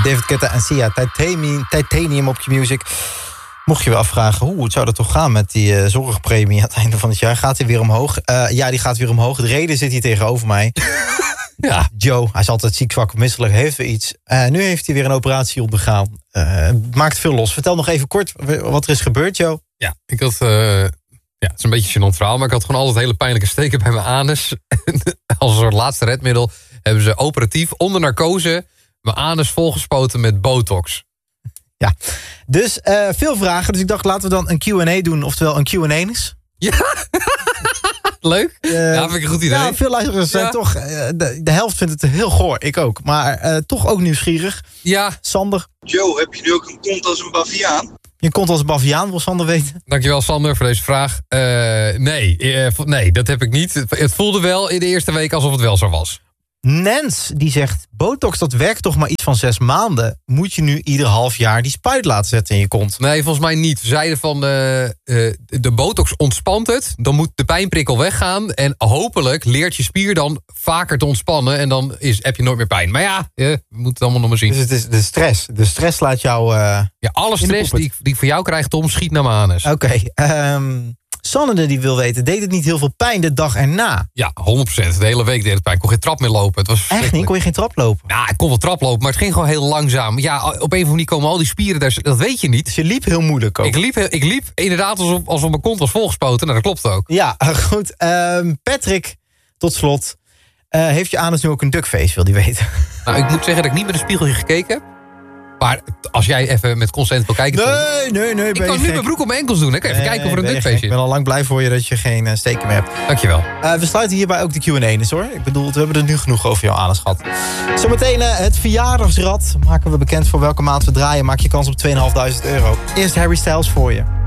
David Guetta en Sia, Titanium op Q-Music. Mocht je wel afvragen, hoe zou dat toch gaan met die zorgpremie aan het einde van het jaar? Gaat hij weer omhoog? Ja, die gaat weer omhoog. De reden zit hier tegenover mij. Ja, Joe, hij is altijd ziek, zwak of misselijk, heeft weer iets. Nu heeft hij weer een operatie ondergaan. Maakt veel los. Vertel nog even kort wat er is gebeurd, Joe. Ja, ik had... het is een beetje een gênant verhaal, maar ik had gewoon altijd hele pijnlijke steken bij mijn anus. Als een soort laatste redmiddel hebben ze operatief onder narcose mijn anus volgespoten met botox. Ja, dus veel vragen. Dus ik dacht, laten we dan een Q&A doen, oftewel een Q&A'. Ja, leuk. Ja, vind ik een goed idee. Ja, veel luisteraars zijn toch... de helft vindt het heel goor, ik ook. Maar toch ook nieuwsgierig. Ja. Sander. Joe, heb je nu ook een kont als een baviaan? Je komt als een baviaan, wil Sander weten. Dankjewel, Sander, voor deze vraag. Nee, dat heb ik niet. Het voelde wel in de eerste week alsof het wel zo was. Nens, die zegt... Botox, dat werkt toch maar iets van 6 maanden. Moet je nu ieder half jaar die spuit laten zetten in je kont? Nee, volgens mij niet. Ze zeiden van de botox ontspant het. Dan moet de pijnprikkel weggaan. En hopelijk leert je spier dan vaker te ontspannen. En dan heb je nooit meer pijn. Maar ja, we moeten het allemaal nog maar zien. Dus het is de stress. De stress laat jou... alle stress die ik voor jou krijg, Tom, schiet naar mijn anus. Oké. Sanne die wil weten, deed het niet heel veel pijn de dag erna? Ja, 100%. De hele week deed het pijn. Ik kon geen trap meer lopen. Het was echt niet? Kon je geen trap lopen? Ja, ik kon wel trap lopen, maar het ging gewoon heel langzaam. Ja, op een of andere manier komen al die spieren daar, dat weet je niet. Dus je liep heel moeilijk ook? Ik liep inderdaad alsof mijn kont was volgespoten. Nou, dat klopt ook. Ja, goed. Patrick, tot slot. Heeft je anus nu ook een duckface, wil die weten? Nou, ik moet zeggen dat ik niet met een spiegeltje gekeken. Maar als jij even met consent wil kijken... Nee. Ik kan nu mijn broek op mijn enkels doen. Ik kan even kijken of er een duckface is. Ik ben al lang blij voor je dat je geen steken meer hebt. Dankjewel. We sluiten hierbij ook de Q&A hoor. Ik bedoel, we hebben er nu genoeg over jouw anus gehad. Zometeen het verjaardagsrad. Maken we bekend voor welke maand we draaien. Maak je kans op €2.500. Eerst Harry Styles voor je.